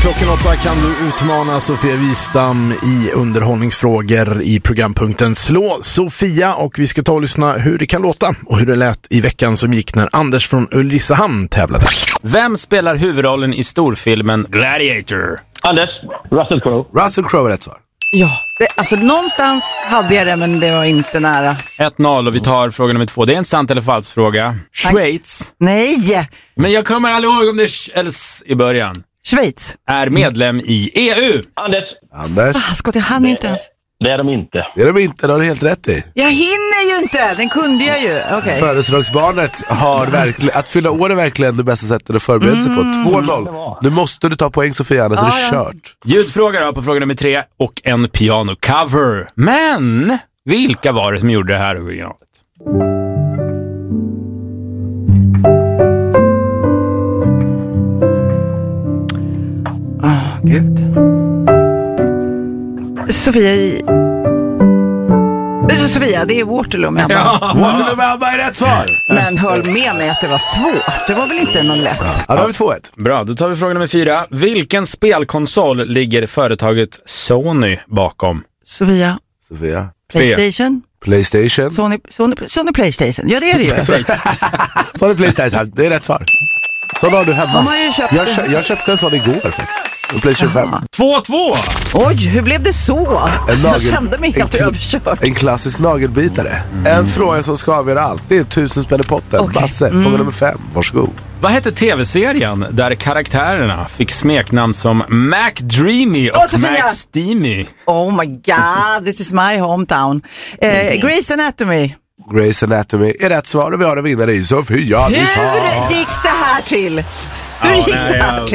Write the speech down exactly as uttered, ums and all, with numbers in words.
klockan åtta kan du utmana Sofia Wistam i underhållningsfrågor i programpunkten Slå Sofia, och vi ska ta och lyssna hur det kan låta och hur det lät i veckan som gick när Anders från Ulricehamn tävlade. Vem spelar huvudrollen i storfilmen Gladiator? Anders, Russell Crowe. Russell Crowe är rätt svar. Ja, det, alltså någonstans hade jag det, men det var inte nära. ett noll och vi tar fråga nummer två. Det är en sant eller falsk fråga. Schweiz. Nej! Men jag kommer aldrig ihåg om det är eller s i början. Schweiz. Är medlem i E U. Anders. Anders. Ah, skott, jag hann inte ens. Det är de inte. Det är de inte, det har du helt rätt i. Jag hinner ju inte, den kunde jag ju. Okay. Födelsedagsbarnet har verkligen, att fylla år är verkligen det bästa sättet att förbereda sig på. två noll. Nu måste du ta poäng, Sofia, annars ja, är det ja. kört. Ljudfråga då på fråga nummer tre och en piano-cover. Men vilka var det som gjorde det här originalet? Åh, oh, gud. Sofia... Sofia, det är Waterloo med Ja, Waterloo med Abba är rätt svar. Men höll med mig att det var svårt. Det var väl inte någon lätt. Ja, då har vi två ett. Bra, då tar vi fråga nummer fyra. Vilken spelkonsol ligger företaget Sony bakom? Sofia. Sofia. Playstation. Playstation. Sony, Sony, Sony Playstation. Ja, det är det ju. Sony Playstation, det är rätt svar. Så då har du hemma. De har ju köpt jag, kö- jag köpte en sån igår faktiskt. En Playstation fem. två två. Oj, hur blev det så? En Jag nagel- kände mig helt en, överkörd. En klassisk nagelbitare. En fråga som ska avgöra allt. Det är tusen spänn i potten. Okay. Basse, fråga nummer fem. Varsågod. Vad hette tv-serien där karaktärerna fick smeknamn som Mac Dreamy och Åh, Sofia! Mac Steamy? Oh my god, this is my hometown. Eh, Grey's Anatomy. Grey's Anatomy är rätt svar och vi har en vinnare i Sofia. Hur gick det här till? Hur Ja, gick nej, det här jag- till?